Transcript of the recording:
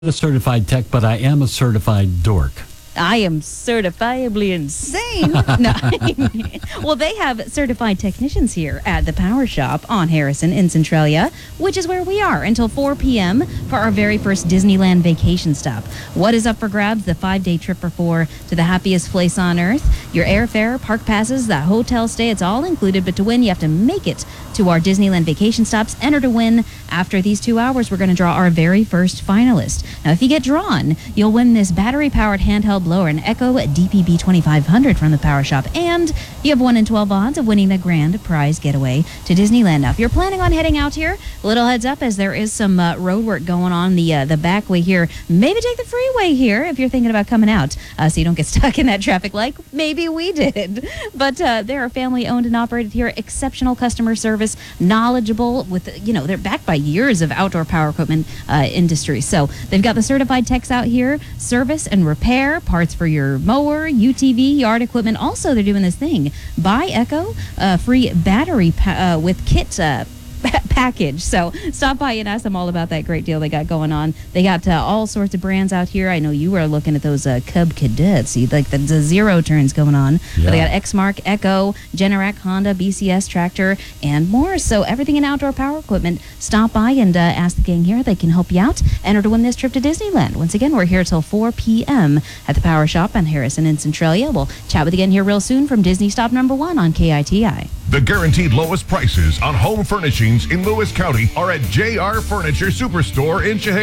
A certified tech, but I am a certified dork. I am certifiably insane. No. Well, they have certified technicians here at the Power Shop on Harrison in Centralia, which is where we are until 4 p.m. for our very first Disneyland vacation stop. What is up for grabs? The 5-day trip for 4 to the happiest place on earth. Your airfare, park passes, the hotel stay, it's all included. But to win, you have to make it to our Disneyland vacation stops. Enter to win. After these 2 hours, we're going to draw our very first finalist. Now, if you get drawn, you'll win this battery-powered handheld blower, an Echo DPB 2500 from the Power Shop, and you have 1 in 12 odds of winning the grand prize getaway to Disneyland. Now, if you're planning on heading out here, a little heads up as there is some road work going on the back way here. Maybe take the freeway here if you're thinking about coming out, so you don't get stuck in that traffic like maybe we did. But they're family owned and operated here, exceptional customer service, knowledgeable with, they're backed by years of outdoor power equipment industry. So they've got the certified techs out here, service and repair, parts for your mower, UTV, yard equipment. Also, they're doing this thing, buy Echo, free battery with kit package. So stop by and ask them all about that great deal they got going on. They got all sorts of brands out here. I know you were looking at those Cub Cadets. You like the zero turns going on. Yeah. But they got Exmark, Echo, Generac, Honda, BCS, Tractor, and more. So everything in outdoor power equipment. Stop by and ask the gang here. They can help you out. Enter to win this trip to Disneyland. Once again, we're here till 4 p.m. at the Power Shop on Harrison in Centralia. We'll chat with you again here real soon from Disney Stop number 1 on KITI. The guaranteed lowest prices on home furnishings in Lewis County are at JR Furniture Superstore in Chehalis.